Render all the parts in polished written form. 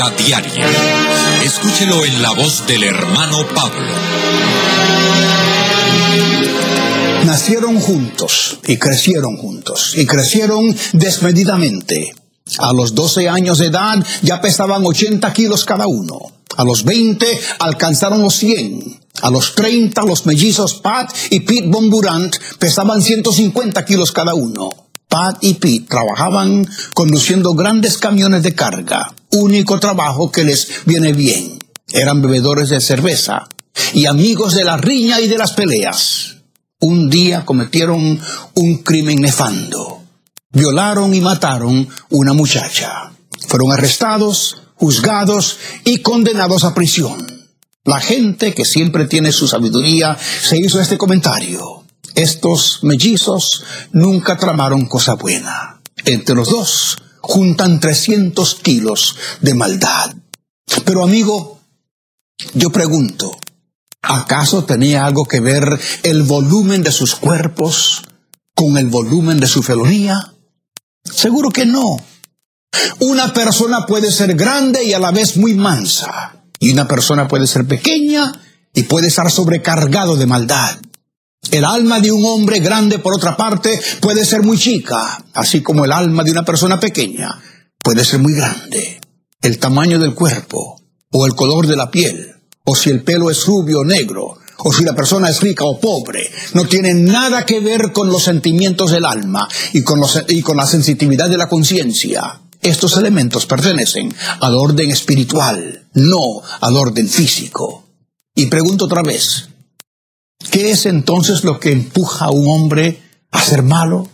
Diaria. Escúchelo en la voz del hermano Pablo. Nacieron juntos y crecieron desmedidamente. A los 12 años de edad ya pesaban 80 kilos cada uno. A los 20 alcanzaron los 100. A los 30 los mellizos Pat y Pete Bondurant pesaban 150 kilos cada uno. Pat y Pete trabajaban conduciendo grandes camiones de carga, único trabajo que les viene bien. Eran bebedores de cerveza y amigos de la riña y de las peleas. Un día cometieron un crimen nefando. Violaron y mataron una muchacha. Fueron arrestados, juzgados y condenados a prisión. La gente, que siempre tiene su sabiduría, se hizo este comentario: estos mellizos nunca tramaron cosa buena. Entre los dos juntan 300 kilos de maldad. Pero amigo, yo pregunto, ¿acaso tenía algo que ver el volumen de sus cuerpos con el volumen de su felonía? Seguro que no. Una persona puede ser grande y a la vez muy mansa. Y una persona puede ser pequeña y puede estar sobrecargado de maldad. El alma de un hombre grande, por otra parte, puede ser muy chica, así como el alma de una persona pequeña puede ser muy grande. El tamaño del cuerpo, o el color de la piel, o si el pelo es rubio o negro, o si la persona es rica o pobre, no tiene nada que ver con los sentimientos del alma y con la sensitividad de la conciencia. Estos elementos pertenecen al orden espiritual, no al orden físico. Y pregunto otra vez, ¿qué es entonces lo que empuja a un hombre a ser malo?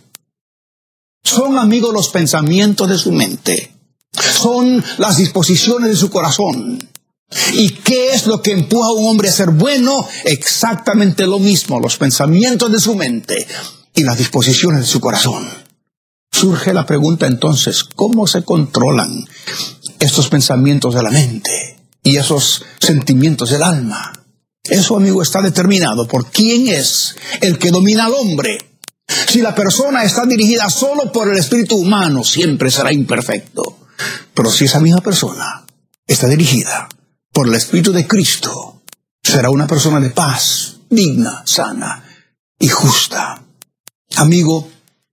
Son, amigos, los pensamientos de su mente. Son las disposiciones de su corazón. ¿Y qué es lo que empuja a un hombre a ser bueno? Exactamente lo mismo, los pensamientos de su mente y las disposiciones de su corazón. Surge la pregunta entonces, ¿cómo se controlan estos pensamientos de la mente y esos sentimientos del alma? Eso, amigo, está determinado por quién es el que domina al hombre. Si la persona está dirigida solo por el espíritu humano, siempre será imperfecto. Pero si esa misma persona está dirigida por el espíritu de Cristo, será una persona de paz, digna, sana y justa. Amigo,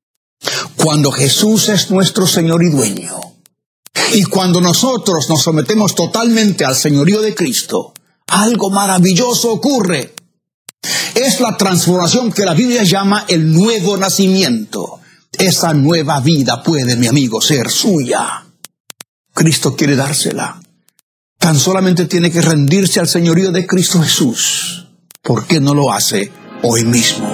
cuando Jesús es nuestro Señor y dueño, y cuando nosotros nos sometemos totalmente al señorío de Cristo, algo maravilloso ocurre. Es la transformación que la Biblia llama el nuevo nacimiento. Esa nueva vida puede, mi amigo, ser suya. Cristo quiere dársela. Tan solamente tiene que rendirse al señorío de Cristo Jesús. ¿Por qué no lo hace hoy mismo?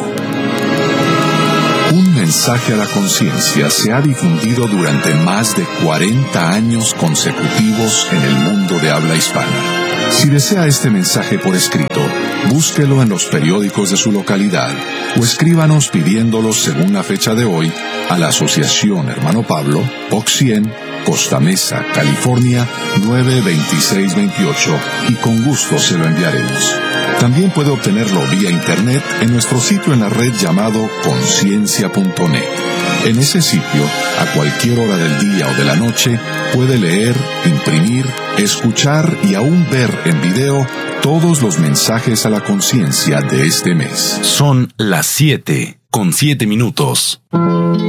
Un mensaje a la conciencia se ha difundido durante más de 40 años consecutivos en el mundo de habla hispana. Si desea este mensaje por escrito, búsquelo en los periódicos de su localidad o escríbanos pidiéndolo según la fecha de hoy a la Asociación Hermano Pablo, Box 100, Costa Mesa, California, 92628, y con gusto se lo enviaremos. También puede obtenerlo vía internet en nuestro sitio en la red llamado conciencia.net. En ese sitio, a cualquier hora del día o de la noche, puede leer, imprimir, escuchar y aún ver en video todos los mensajes a la conciencia de este mes. Son las 7:07.